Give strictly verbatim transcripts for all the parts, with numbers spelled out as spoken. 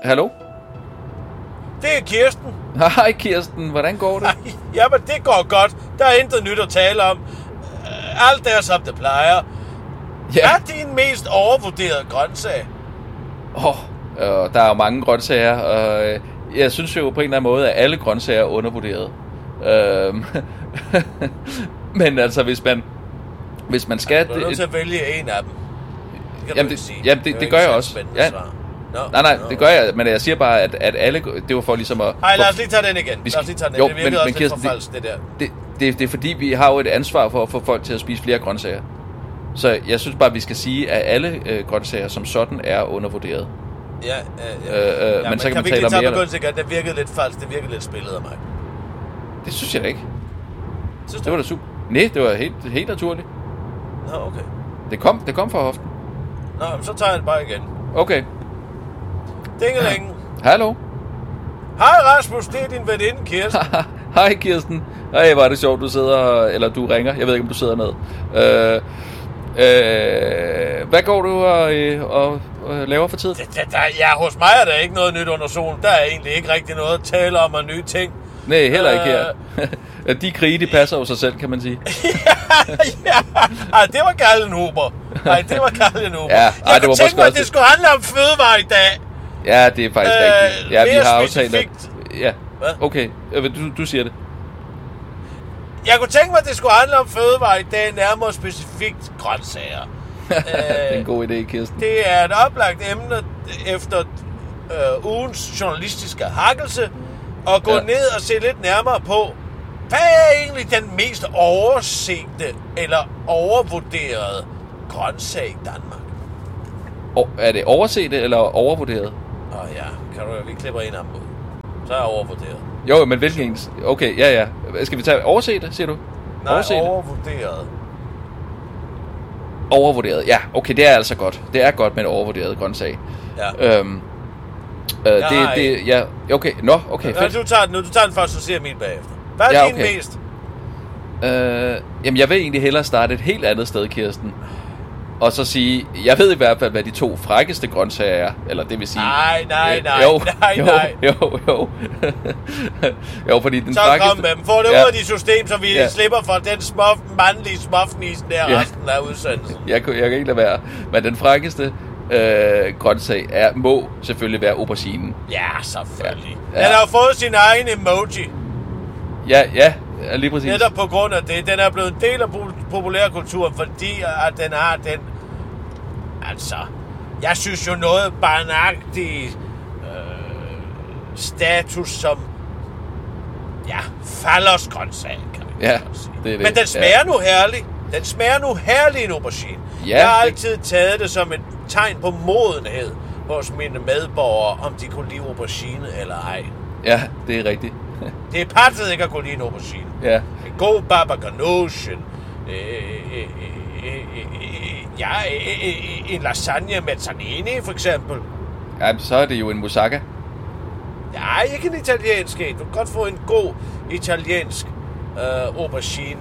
Hallo? Det er Kirsten. Hej Kirsten, hvordan går det? Jamen, det går godt. Der er intet nyt at tale om. Alt er, som det plejer. Ja. Hvad er din mest overvurderede grøntsag? Åh, oh, øh, der er jo mange grøntsager, og øh, jeg synes jo på en eller anden måde, at alle grøntsager er undervurderet. Øh, men altså, hvis man, hvis man skal... Du er nødt til at vælge en af dem. Det jamen, det, jamen, det, det, det gør jeg også. Ja. No, nej, nej, no. det gør jeg, men jeg siger bare, at, at alle... Det var for ligesom at... Nej, lad os lige tage den igen. Lad os lige tage den. Jo, det virker men, også men, lidt Kirsten, forfalsk, det der. Det, det, det er fordi, vi har jo et ansvar for at få folk til at spise flere grøntsager. Så jeg synes bare, at vi skal sige, at alle øh, grøntsager som sådan er undervurderet. Ja, ja, ja. Øh, øh, ja men så kan kan man tale om mere... Kan vi ikke tage det virkede lidt falsk, det virkede lidt spillet af mig. Det synes jeg da ikke. Synes det var da super. Nej, det var helt, helt naturligt. Nå, okay. Det kom, det kom fra hoften. Nå, så tager jeg det bare igen. Okay. Dingelingen. Hallo. Hej Rasmus, det er din veninde Kirsten. Hej Kirsten. Ej, var det sjovt, du sidder, eller du ringer. Jeg ved ikke, om du sidder ned. Øh, øh, hvad går du og, og, og laver for tiden? Det, det, der, ja, hos mig er der ikke noget nyt under solen. Der er egentlig ikke rigtig noget at tale om og nye ting. Nej, heller ikke her. De krige, de passer jo sig selv, kan man sige. ja, ja. Ej, det var Gallenhuber. Nej, det var Gallenhuber. Ja, ej, jeg det kunne tænke mig, at det skulle handle om fødevare i dag. Ja, det er faktisk øh, rigtigt. Ja, vi har aftalt at... Ja, hvad? Okay, du, du siger det. Jeg kunne tænke mig, at det skulle handle om fødevare i dag, nærmere specifikt grøntsager. Det er en god idé, Kirsten. Det er et oplagt emne efter øh, ugens journalistiske hakkelse, og gå ja. ned og se lidt nærmere på, hvad er egentlig den mest oversete eller overvurderede grøntsag i Danmark? Og, er det overset eller overvurderet? Åh oh, ja, kan du lige klippe en af dem ud? Så er jeg overvurderet. Jo, men hvilken en? Okay, ja, ja. Skal vi tage overset, siger du? Nej, overset? overvurderet. Overvurderet, ja. Okay, det er altså godt. Det er godt med en overvurderet grøntsag. Ja. Øhm, øh, det, det, ja, okay. Nå, okay. Ja, du tager den nu. Du tager den først, så siger min bagefter. Hvad er ja, din okay. mest? Øh, jamen, jeg vil egentlig hellere starte et helt andet sted, Kirsten. Og så sige, jeg ved i hvert fald, hvad de to frækkeste grøntsager er. Eller det vil sige... Nej, nej, nej, jo, nej, jo, nej. Jo, jo, jo. jo, fordi den så frækkeste... kom med dem. Få det ja. ud af dit system, så vi ja. slipper for den små, mandlige småfnisen der ja. resten af udsendelsen. Jeg, jeg kan ikke lade være. Men den frækkeste øh, grøntsag er, må selvfølgelig være auberginen. Ja, selvfølgelig. Ja. Den har jo fået sin egen emoji. Ja, ja. Ja, lige præcis. Netop på grund af det. Den er blevet en del af populærkulturen, fordi at den har den... Altså, jeg synes jo noget barnagtig øh, status som... Ja, fallosgrøntsag, kan man ja, sige. Det er det. Men den smager ja. nu herlig. Den smager nu herlig en aubergine. Ja, jeg har det... altid taget det som et tegn på modenhed hos mine medborgere, om de kunne lide aubergine eller ej. Ja, det er rigtigt. Det er partet ikke at kunne lide en aubergine. Ja. En god baba ganoush, øh, øh, øh, øh, ja, øh, en lasagne med tannini for eksempel. Ja, så er det jo en moussaka. Ja, ikke en italiensk. Du kan godt få en god italiensk øh, aubergine.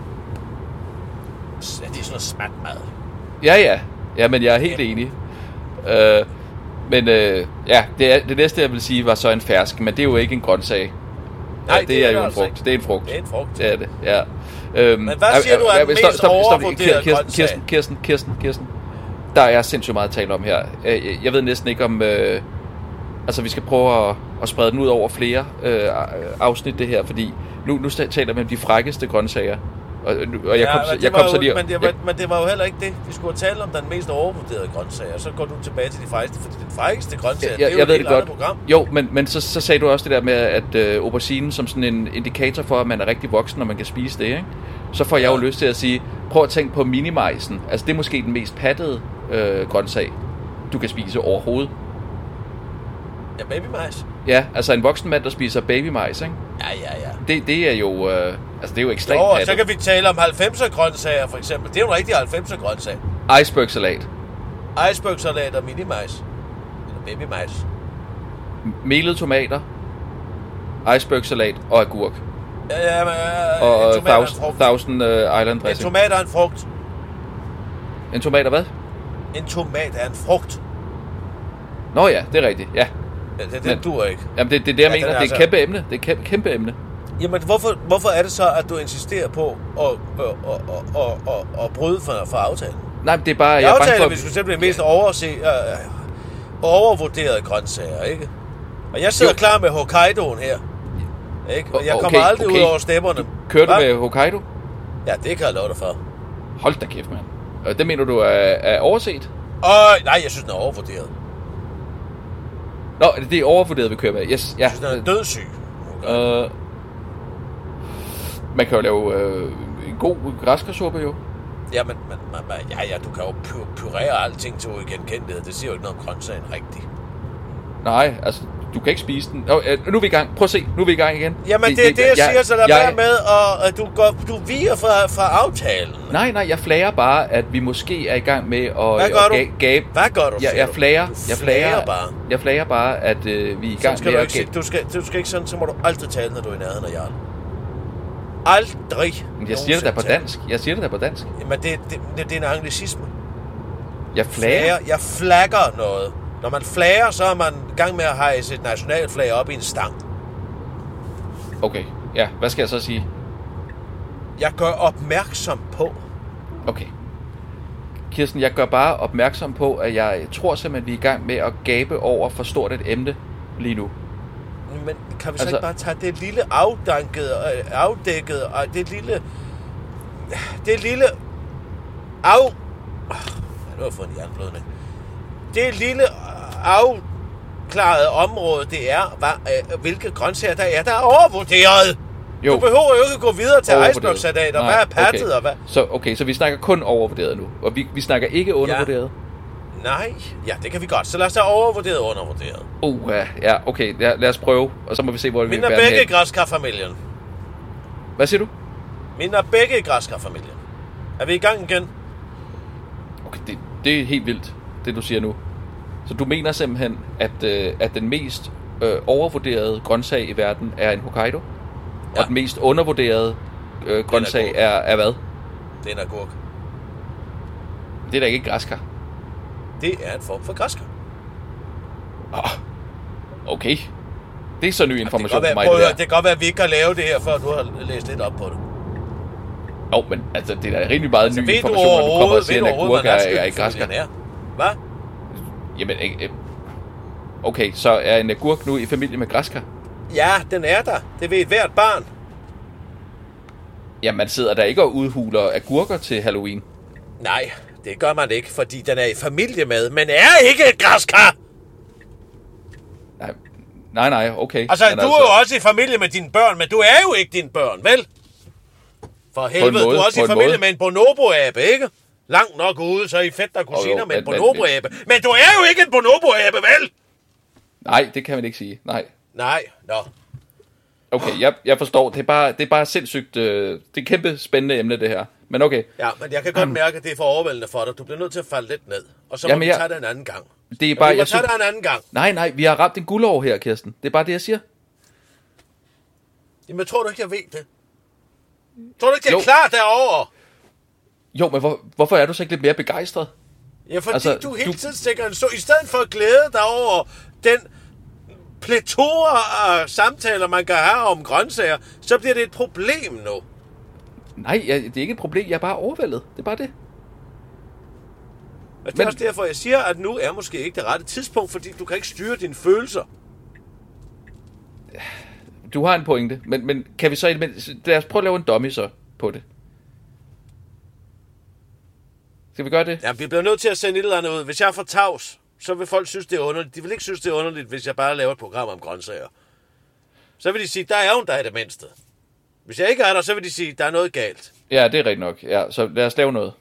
Det er sådan noget smat mad. Ja, ja. Ja, men jeg er helt ja. enig. Øh, men øh, ja, det, er, det næste jeg vil sige var så en fersk, men det er jo ikke en grøntsag. Nej, ja, det, det er, er jo en frugt. Ikke. Det er en frugt. Det er en frugt. Det er det, ja. Øhm, men hvad siger øh, du er den mest stop, overvurderede Kirsten, grøntsag? Kirsten, Kirsten, Kirsten, Kirsten. Der er sindssygt meget at tale om her. Jeg ved næsten ikke om... Øh, altså, vi skal prøve at, at sprede den ud over flere øh, afsnit, det her, fordi nu, nu taler vi om de frækkeste grøntsager. Og, og jeg ja, kom, men, jeg kom jo, så lige... Men det, var, men det var jo heller ikke det. Vi skulle tale om den mest overvurderede grøntsager, og så går du tilbage til de frækkeste, fordi den frækkeste grøntsager, ja, det er jo jeg et ved helt det andet godt. program. Jo, men, men så, så sagde du også det der med, at øh, auberginen som sådan en indikator for, at man er rigtig voksen, når man kan spise det, ikke? Så får jeg jo ja. lyst til at sige, prøv at tænke på minimajsen. Altså, det er måske den mest pattede øh, grøntsag, du kan spise overhovedet. Ja, babymajs. Ja, altså en voksen mand, der spiser babymajs, ikke? Ja, ja, ja. Det, det er jo, øh, altså det er jo ekstremt jo, pattet. så kan vi tale om halvfemser grøntsager, for eksempel. Det er jo en rigtig halvfemser grøntsag. Icebergsalat. Icebergsalat og minimajs. Eller babymajs. Melede tomater. Icebergsalat og agurk. Ja, ja, men, øh, og en tomat thousand, er en thousand uh, Island dressing. En tomat er en frugt. En tomat er hvad? En tomat er en frugt. Nå ja, det er rigtigt, ja. Ja, det, det duer ikke. Jamen, det, det er det, jeg Ja, mener. den er Det er et altså- kæmpe emne. Det er et kæmpe, kæmpe emne. Jamen, hvorfor, hvorfor er det så, at du insisterer på at, at, at, at, at, at, at bryde for, for aftalen? Nej, men det er bare... Jeg Jeg er bange aftaler, for... vi skulle simpelthen mest overse, uh, overvurderede grøntsager, ikke? Og jeg sidder Jo. klar med Hokkaidoen her. Ikke? Og jeg Okay, kommer aldrig okay. ud over stepperne. Kører du Hva? med Hokkaido? Ja, det kan jeg love dig for. Hold da kæft, mand. Og det mener du er, er overset? Og nej, jeg synes, den er overvurderet. Nå, det er overvurderet, vi kører med. Yes, ja. Jeg synes, den er dødssyg. Okay. Øh, man kan jo lave øh, en god græskarsuppe, jo. Ja, men, men, men, ja, ja, du kan jo pu- purere alting til uigenkendelighed. Det siger jo ikke noget om grøntsagen rigtigt. Nej, altså, du kan ikke spise den. Nå, øh, nu er vi i gang. Prøv at se, nu er vi i gang igen. Jamen, det er det, jeg, jeg siger, så lad jeg, være med, og at du, går, du viger fra, fra aftalen. Nej, nej, jeg flager bare, at vi måske er i gang med at... Hvad gør at du? ga- gabe. Hvad gør du, Jeg, siger jeg du? flager, Du jeg flager, flager bare. jeg flager bare, at øh, vi er i Sådan gang skal med du, at ikke, sige- gabe. du, skal, du skal ikke sådan, så må du aldrig tale, når du er i nærheden af Jarl. Aldrig. Men jeg siger det da på nogensinde dansk. Jeg siger det da på dansk. tale. Jamen, det, det, det, det er en anglicisme. Jeg flager. Flager. Jeg flagger noget. Når man flager, så er man i gang med at hejse et nationalflag op i en stang. Okay, ja, hvad skal jeg så sige? Jeg gør opmærksom på. Okay. Kirsten, jeg gør bare opmærksom på, at jeg tror simpelthen, vi er i gang med at gabe over for stort et emne lige nu. Men kan vi så Altså- ikke bare tage det lille afdankede, øh, afdækkede, og det lille... Det lille... Af... Oh, nu har jeg fået en jernblødning. Det lille afklarede område, det er, hvad, øh, hvilke grøntsager der er, der er overvurderet. Jo. Du behøver jo ikke gå videre til Overvurderet. icebergsalater. Nej, Hvad er pattet, okay. og hvad? Så, okay, så vi snakker kun overvurderet nu, og vi, vi snakker ikke undervurderet? Nej, ja, det kan vi godt. Så lad os tage overvurderet og undervurderet. Uh, ja, ja, okay, lad, lad os prøve, og så må vi se, hvor vi Mine er bærer den begge i hen. græskarfamilien. Hvad siger du? Mine er begge i græskarfamilien. Er vi i gang igen? Okay, det, det er helt vildt, det du siger nu. Så du mener simpelthen, at, øh, at den mest øh, overvurderede grøntsag i verden er en Hokkaido? Ja. Og den mest undervurderede øh, grøntsag god. er, er hvad? Det er en agurk. Det er da ikke græskar. Det er en form for græskar. Oh, okay. Det er så ny Det kan information godt være, for mig, prøv at det høre, der. det kan godt være, at vi ikke har lavet det her, før du har læst lidt op på det. Åh, oh, men altså, det er da rimelig meget Så ny ved du information, når du kommer og overhovedet, ved siger, du at en agurk overhovedet, er, hvad er i græskar. er? Hvad? Jamen, ikke... øh, okay, så er en agurk nu i familie med græskar? Ja, den er der. Det ved et hvert barn. Ja, man sidder der ikke og udhuler agurker til Halloween. Nej, det gør man ikke, fordi den er i familie med, men er ikke et græskar. Nej, nej, nej okay. Altså, Men du er jo også i familie med dine børn, men du er jo ikke dine børn, vel? For helvede, måde, du er også på i en familie måde. med en bonobo-abe, ikke? Langt nok ude, så er I fedt, der kusiner Jo, jo, med en men- men- bonobo-abe. Men du er jo ikke en bonobo-abe, vel? Nej, det kan man ikke sige. Nej. Nej, nå. Okay, jeg, jeg forstår. Det er bare, det er bare sindssygt... Øh, det er et kæmpe spændende emne, det her. Men okay, Ja, men jeg kan godt mærke, at det er for overvældende for dig. Du bliver nødt til at falde lidt ned. Og så må Jamen, vi jeg- tage det en anden gang. det er Bare, bare... vi må Jeg tage synes, det en anden gang. nej, nej, vi har ramt en guldår her, Kirsten. Det er bare det, jeg siger. Jamen, tror du ikke, jeg ved det? Tror du ikke, det er Jo. klart derovre? Jo, men hvor, hvorfor er du så ikke lidt mere begejstret? Ja, fordi Altså, altså, du hele du- tiden stikker en så. I stedet for at glæde dig over den pletora af samtaler, man kan have om grøntsager, så bliver det et problem nu. Nej, jeg, det er ikke et problem. Jeg er bare overvældet. Det er bare det. Og det er Men- også derfor, jeg siger, at nu er måske ikke det rette tidspunkt, fordi du kan ikke styre dine følelser. Du har en pointe. Men, men kan vi så... Men, lad os prøve at lave en dummy så på det. Skal vi gøre det? Ja, vi bliver nødt til at sende et eller andet ud. Hvis jeg er for tavs, så vil folk synes, det er underligt. De vil ikke synes, det er underligt, hvis jeg bare laver et program om grøntsager. Så vil de sige, der er jo der i det mindste. Hvis jeg ikke er der, så vil de sige, der er noget galt. Ja, det er rigtigt nok. Ja, så lad os lave noget.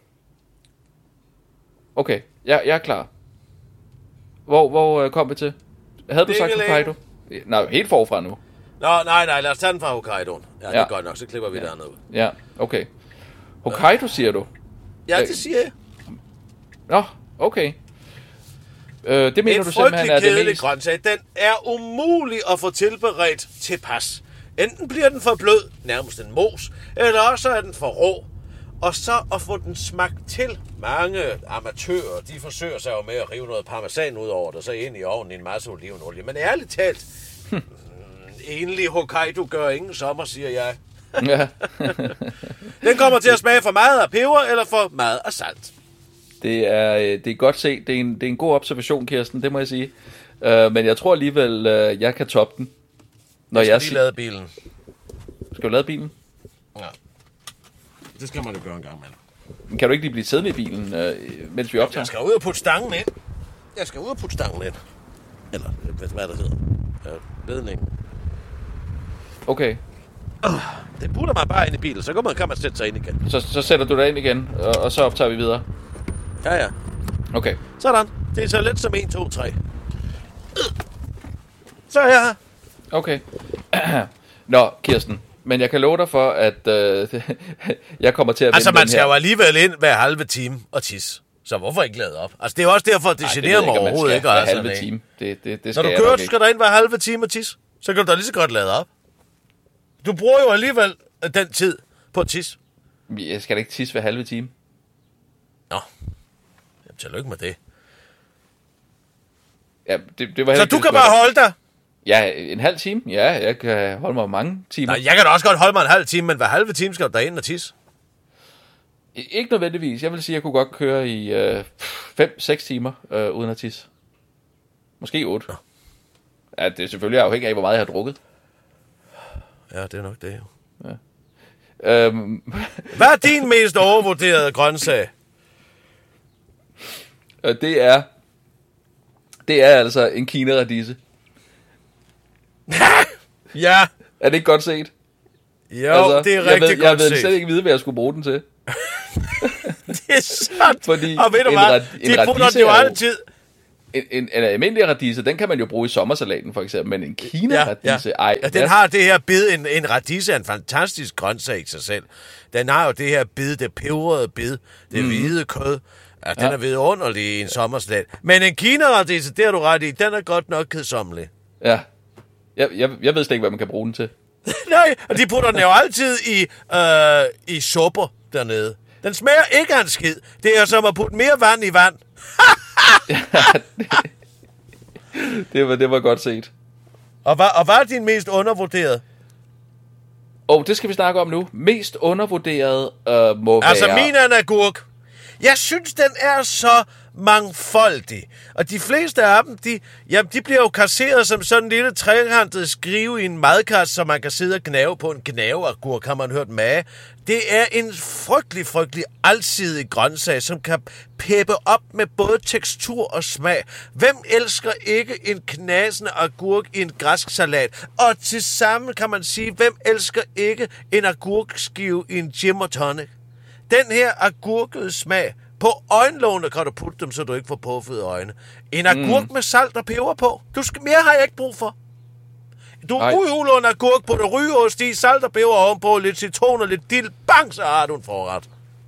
Okay, jeg, jeg er klar. Hvor, hvor øh, kom vi til? Havde du sagt Dingeling. Hokkaido? Nej, helt forfra nu. Nå, nej, nej, lad os tage den fra Hokkaidoen. Ja, det er Ja. godt nok, så klipper vi ja. det andet ud. Ja, okay. Hokkaido, siger du? Ja, det siger jeg. Nå, okay. Øh, det mener En du simpelthen frygtelig er det kedelig mest... grøntsag. Den er umulig at få tilberedt tilpas. Enten bliver den for blød, nærmest en mos, eller også er den for rå. og så at få den smagt til. Mange amatører, de forsøger sig jo med at rive noget parmesan ud over det, så ind i ovnen i en masse olivenolie. Men ærligt talt, hmm. enlig Hokkaido gør ingen sommer, siger jeg. Ja. Den kommer til at smage for meget af peber, eller for meget af salt. Det er, det er godt set. Det er, en, det er en god observation, Kirsten, det må jeg sige. Uh, men jeg tror alligevel, uh, jeg kan toppe den. Når jeg skal jeg lige si- lade bilen. Skal du lade bilen? Ja. Det skal man jo gøre en gang med. Kan du ikke lige blive siddende i bilen, uh, mens vi optager? Jeg skal ud og putte stangen ind. Jeg skal ud og putte stangen ind. Eller, hvad det hedder. Ja, ledningen. Okay. Oh, det putter man bare ind i bilen, så kan man, kan man sætte sig ind igen. Så, så sætter du dig ind igen, og, og så optager vi videre? Ja, ja. Okay. Sådan. Det er så let som en, to, tre. Så er jeg her. Okay. Nå, Kirsten. Men jeg kan love dig for, at øh, jeg kommer til at altså, vinde man den skal her. jo alligevel ind hver halve time og tis. Så hvorfor ikke lade op? Altså, det er også derfor, at det generer mig overhovedet ikke. Hver halve time. Det, det, det skal Når du jeg kører, nok du skal der ind hver halve time og tis. Så kan du da lige så godt lade op. Du bruger jo alligevel den tid på tis. Jeg skal da ikke tisse hver halve time. Nå. Jamen, tillykke med det. Ja, det, det var så ikke, du kan bare holde dig? Ja, en halv time. Ja, jeg kan holde mig mange timer. Nej, jeg kan da også godt holde mig en halv time, men hver halve time skal du da ind og tisse. Ikke nødvendigvis. Jeg vil sige, at jeg kunne godt køre i øh, fem seks timer øh, uden at tisse. Måske otte. Nå. Ja, det er selvfølgelig afhængigt af, hvor meget jeg har drukket. Ja, det er nok det jo. Ja. Øhm. Hvad er din mest overvurderede grøntsag? Det er... Det er altså en kinaradise. Ja. Er det ikke godt set? Jo, altså, det er rigtig jeg ved, godt jeg ved set. slet ikke vide, hvad jeg skulle bruge den til. Det er sandt. Fordi og ved du en hvad, rad, en de putter det jo altid. En, en, en almindelig radise, den kan man jo bruge i sommersalaten for eksempel, men en kina-radise, ja, ja. ej. Ja, den har det her bid, en, en radise er en fantastisk grøntsag i sig selv. Den har jo det her bid, det peberede bid, det mm. hvide kød. Ja, den ja. er vidunderlig i en sommersalat. Men en kina-radise, det har du ret i, den er godt nok kedsommelig. Ja, jeg, jeg, jeg ved slet ikke, hvad man kan bruge den til. Nej, og de putter den jo altid i, øh, i supper dernede. Den smager ikke af en skid. Det er som at putte mere vand i vand. Ja, det, det, var, det var godt set. Og hvad, og hvad er din mest undervurderet? Åh, oh, det skal vi snakke om nu. Mest undervurderet øh, må altså, være... Altså, min er en agurk. Jeg synes, den er så mangfoldig. Og de fleste af dem, de, jamen, de bliver jo kasseret som sådan en lille trekantet skrive i en madkasse, så man kan sidde og gnave på en gnaveagurk, har man hørt mage. Det er en frygtelig, frygtelig alsidig grøntsag, som kan peppe op med både tekstur og smag. Hvem elsker ikke en knasende agurk i en græsk salat? Og til sammen kan man sige, hvem elsker ikke en agurkskive i en gin og tonic? Den her agurkede smag, på øjenlågene kan du putte dem, så du ikke får puffede øjne. En agurk mm. med salt og peber på. Du skal, mere har jeg ikke brug for. Du udhuler en agurk på det rygeost i, salt og peber ovenpå, lidt citron og lidt dild. Bang, så har du en forret.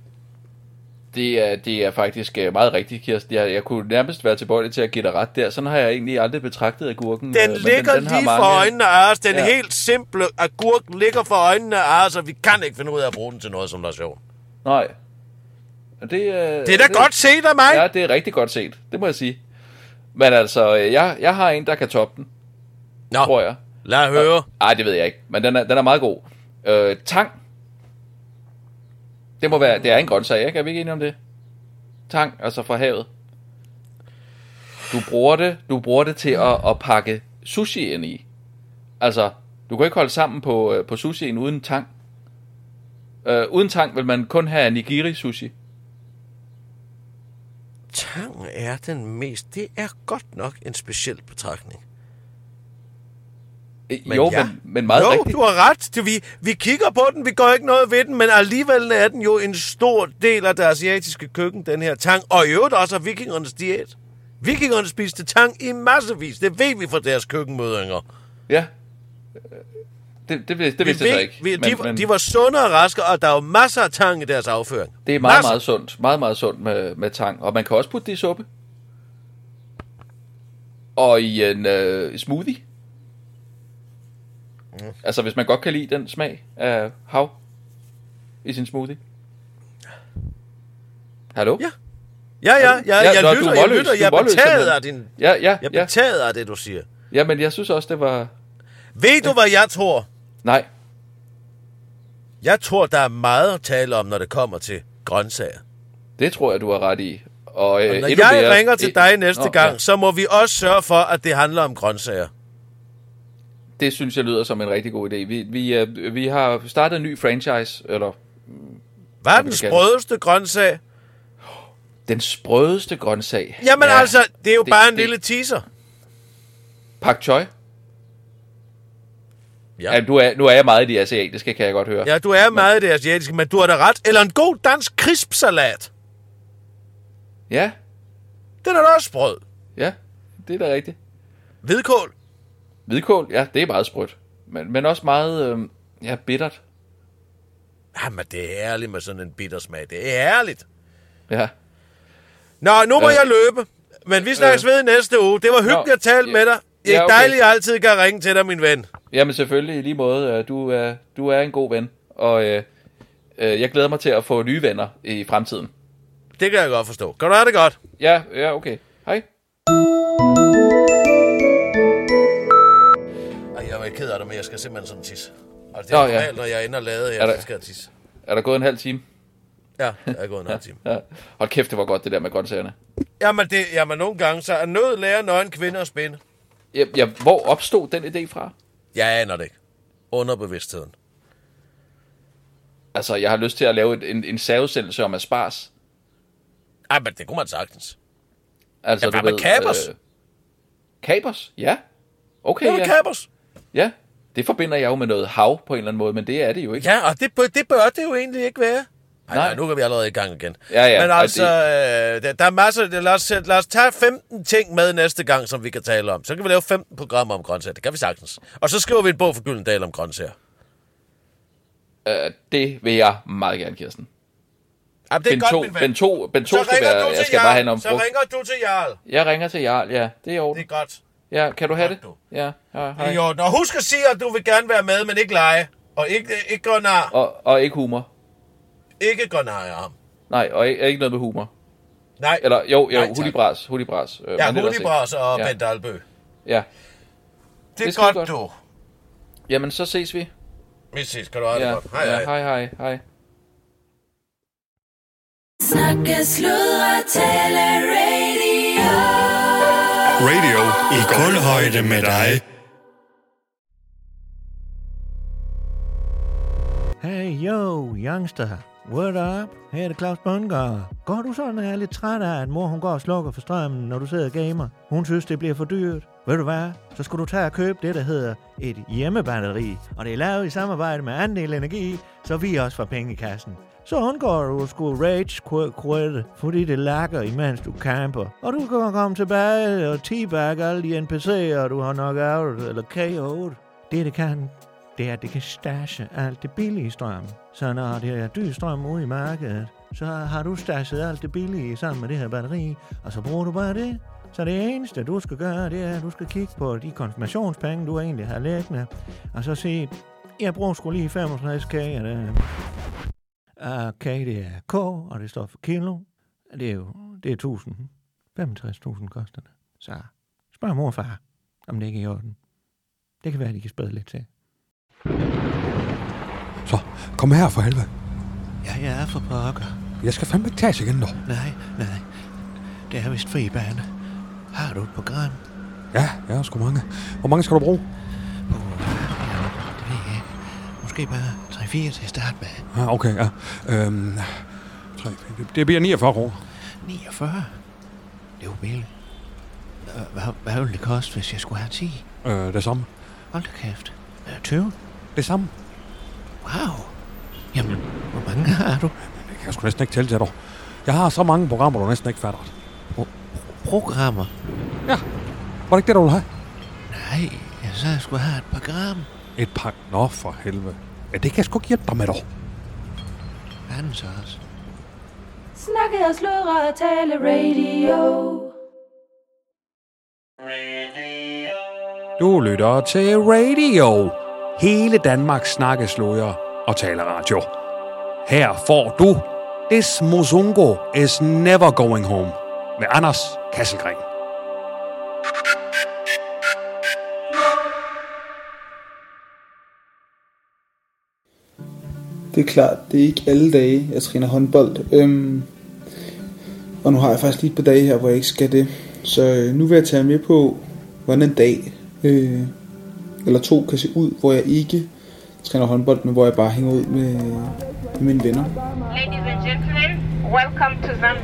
Det er, det er faktisk meget rigtigt, Kirsten. Jeg, jeg kunne nærmest være tilbøjelig til at give dig ret der. Sådan har jeg egentlig aldrig betragtet agurken. Den ligger den, den lige mange... for øjnene af os. Den ja. helt simple agurk ligger for øjnene af os, og vi kan ikke finde ud af at bruge den til noget som ration. Nej. Det, øh, det er da det, godt set af mig. Ja, det er rigtig godt set. Det må jeg sige. Men altså, jeg, jeg har en, der kan toppe den. Nå, tror jeg. Lad høre. Nej, det ved jeg ikke. Men den er, den er meget god. Øh, tang. Det må være, det er en grøntsag, ikke? Er vi ikke enige om det? Tang, altså fra havet. Du bruger det, du bruger det til at, at pakke sushi ind i. Altså, du kan ikke holde sammen på, på sushien uden tang. Øh, uden tang vil man kun have nigiri sushi. Tang er den mest... Det er godt nok en speciel betragtning. Men jo, ja. men, men meget jo, rigtigt. Du har ret. Vi, vi kigger på den, vi gør ikke noget ved den, men alligevel er den jo en stor del af det asiatiske køkken, den her tang. Og i øvrigt også af vikingernes diæt. Vikingerne spiste tang i massevis. Det ved vi fra deres køkkenmødringer. Ja. Det, det, det, det vidste jeg ikke. Vi, men, de, men... de var sunde og raske, og der er jo masser af tang i deres afføring. Det er meget, masser. meget sundt. Meget, meget sundt med, med tang. Og man kan også putte det i suppe. Og i en øh, smoothie. Mm. Altså, hvis man godt kan lide den smag af hav i sin smoothie. Hallo? Ja. Ja, ja, ja, ja jeg nå, lytter, du jeg målløs, lytter, du jeg målløs, betaget simpelthen. af din... Ja, ja, Jeg ja. betaget af det, du siger. Ja, men jeg synes også, det var... Ved du, hvad jeg tror? Nej. Jeg tror, der er meget at tale om, når det kommer til grøntsager. Det tror jeg, du har ret i. Og, øh, og når endnu jeg mere, ringer til dig næste Nå, gang, ja. så må vi også sørge for, at det handler om grøntsager. Det synes jeg lyder som en rigtig god idé. Vi, vi, øh, vi har startet en ny franchise, eller... Hvad er den sprødeste grøntsag? Den sprødeste grøntsag? Jamen ja, altså, det er jo det, bare en det, lille teaser. Pak choi? Ja. Ja, du er, nu er jeg meget i det asiatiske, kan jeg godt høre. Ja, du er meget i det asiatiske, men du har da ret. Eller en god dansk crispsalat. Ja. Den er da også sprød. Ja, det er da rigtigt. Hvidkål. Hvidkål, ja, det er meget sprødt. Men, men også meget, øh, ja, bittert. Jamen, det er ærligt med sådan en bitter smag. Det er ærligt. Ja. Nå, nu må Øh. jeg løbe. Men vi snakkes øh. ved næste uge. Det var hyggeligt Nå, at tale ja, med dig. Det er ja, okay. dejligt, at jeg altid kan ringe til dig, min ven. Jamen selvfølgelig, i lige måde. Du er, du er en god ven. Og øh, øh, jeg glæder mig til at få nye venner i fremtiden. Det kan jeg godt forstå. Kan du have det godt? Ja, ja, okay. Hej. Ej, jeg er ked af det, men jeg skal simpelthen sådan tisse. Altså, det Nå, er ja. normalt, når jeg ender lavet, jeg der- skal jeg tisse. Er der gået en halv time? Ja, jeg er gået en halv time. Ja. Hold kæft, det var godt, det der med grøntsagerne. Jamen, det, jamen, nogle gange, så er nød lærer nøgen kvinde at spinde. Ja, ja, hvor opstod den idé fra? Jeg aner det ikke. Underbevidstheden. Altså, jeg har lyst til at lave et, en, en særudsendelse om asparges. Ej, men det kunne man sagtens. Altså, Ja, hvad med kapers? Øh, kapers? Ja. Okay, Hvad med ja. kapers? Ja, det forbinder jeg jo med noget hav på en eller anden måde, men det er det jo ikke. Ja, og det, bør- det bør det jo egentlig ikke være. Ej, nej, Nej. nu kan vi allerede i gang igen. Ja, ja, Men og altså, øh, der, der er masser... Lad os, lad os tage femten ting med næste gang, som vi kan tale om. Så kan vi lave femten programmer om grøntsager. Det kan vi sagtens. Og så skriver vi en bog for Gyldendal om grøntsager. Øh, det vil jeg meget gerne, Kirsten. Jamen, det er Ben godt, to, min ven. Ben to, Ben to Så skal ringer være... du Jeg til skal bare have Jarl. noget Så frugt. ringer du til Jarl. Jeg ringer til Jarl, ja. Det er i Det orden. er godt. Ja, kan du have Godt, det? du. Ja, ja, Det hej. er i orden. Og husk at sige, at du vil gerne være med, men ikke lege. Og ikke, ikke gå nar. Og, og ikke humor. Ikke gå nar af ham. Nej, og ikke, ikke noget med humor. Nej. Eller jo, jo, Nej, tak. Hudibras, Hudibras. Øh, Ja, men ellers ikke. Hudibras og Ja. Bent Albø. Ja. Det er Det skal godt, godt. du. Jamen, så ses vi. Vi ses. Kan du have det Ja, godt. Hej, ja, hej. hej, hej, hej. Snakke, sludre, tale, radio. Radio i kulhøjde med dig. Hey yo, youngster. What up? Her er det Claus Bundgaard. Går du sådan og er lidt træt af, at mor hun går og slukker for strømmen, når du sidder og gamer? Hun synes, det bliver for dyrt. Ved du hvad? Så skal du tage og købe det, der hedder et hjemmebatteri. Og det er lavet i samarbejde med Andel Energi, så vi også får penge i kassen. Så undgår du at skulle rage quit, fordi det lakker, imens du camper. Og du kan komme tilbage og teabag alle de N P C'er, du har nok out eller K O'et. Det, det kan, det er, at det kan stashe alt det billige strøm. Så når det er dyr strøm ude i markedet, så har du stashet alt det billige sammen med det her batteri, og så bruger du bare det. Så det eneste, du skal gøre, det er, at du skal kigge på de konfirmationspenge, du egentlig har liggende, og så sige, jeg bruger sgu lige femogtres K af det. Og K, det er K, og det står for kilo. Det er jo, det er tusind. femogtres tusind koster det. Så spørg mor og far, om det ikke er i orden. Det kan være, at de kan spæde lidt til. Så, kom her for helvede. Ja, jeg er for pokker. Jeg skal fandme ikke tages igen, dog. Nej, nej. Det er vist fri bane. Har du et program? Ja, jeg har sgu mange. Hvor mange skal du bruge? Oh, ja, det ved jeg ikke. Måske bare tre fire til at starte med. Ja, okay, ja. Øhm, tre, det, det bliver niogfyrre kroner. niogfyrre? Det er jo billigt. Hvad, hvad ville det koste, hvis jeg skulle have ti? Øh, det samme. Hold da kæft. tyve? Det samme. Wow. Jamen, hvor mange har du? Det kan jeg sgu næsten ikke tælle til dig. Jeg har så mange programmer, du næsten ikke fatter det. Programmer? Ja. Var det ikke det, du ville have? Nej, jeg så jeg skulle have et program. Et par... Nå, for helvede. Ja, det kan jeg sgu ikke hjælpe dig med, dog. Hvad er den så også? Snakke og sludre og tale radio. Du lytter til Radio. Hele Danmarks snakkesludre og taleradio. Her får du This Mozungo is never going home. Med Anders Kasselgren. Det er klart, det er ikke alle dage, jeg træner håndbold. Øhm, og nu har jeg faktisk lige et par dage her, hvor jeg ikke skal det. Så øh, nu vil jeg tage med på, hvordan en dag øh, eller to kan se ud, hvor jeg ikke træner håndbold, men hvor jeg bare hænger ud med, med mine venner. Ladies and gentlemen, welcome to Zambia.